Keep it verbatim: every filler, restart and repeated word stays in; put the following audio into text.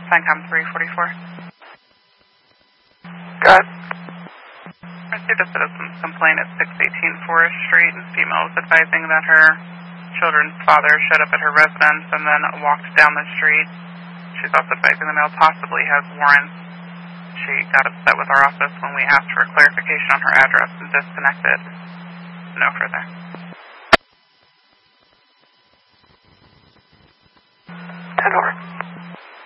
Syncom three forty-four. Go ahead. I received a citizen's complaint at six eighteen Forest Street. The female was advising that her children's father showed up at her residence and then walked down the street. She's also advising the male possibly has warrants. She got upset with our office when we asked for clarification on her address and disconnected. No further. ten over.